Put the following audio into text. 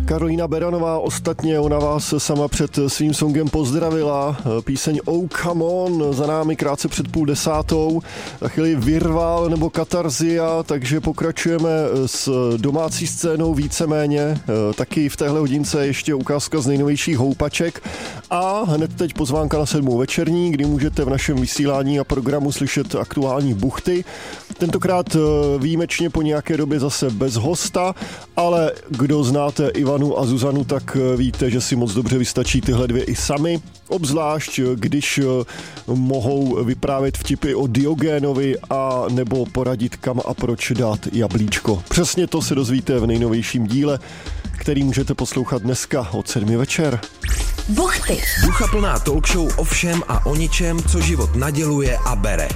Karolína Beranová, ostatně ona vás sama před svým songem pozdravila. Píseň Oh Come On za námi krátce před 9:30. Za chvíli Virval nebo Katarzia, takže pokračujeme s domácí scénou víceméně. Taky v téhle hodince ještě ukázka z nejnovějších houpaček. A hned teď pozvánka na 7. večerní, kdy můžete v našem vysílání a programu slyšet aktuální buchty. Tentokrát výjimečně po nějaké době zase bez hosta, ale kdo znáte Ivanu a Zuzanu, tak víte, že si moc dobře vystačí tyhle dvě i sami, obzvlášť když mohou vyprávět vtipy o Diogénovi a nebo poradit, kam a proč dát jablíčko. Přesně to se dozvíte v nejnovějším díle, který můžete poslouchat dneska od 7 večer. Buchty. Duchaplná talk show o všem a o ničem, co život naděluje a bere.